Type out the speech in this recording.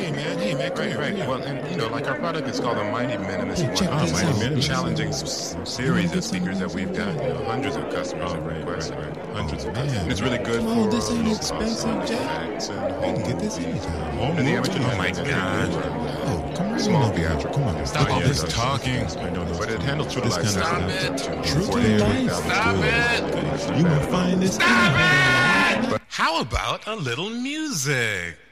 Hey, man, come here. Well, and like our product is called the Mighty Minimus Hey, check this out. One, challenging series of speakers that we've got. Hundreds of customers have requested. Hundreds of customers. And it's really good for this ain't low-cost expensive, Jack. effects and I can get this anytime. And the amateur Oh my God. Oh, come on. small theatrical. Come on. Stop all this talking. I know, but it handles true to life. Stop it. True to life. Stop it. You will find this. How about a little music?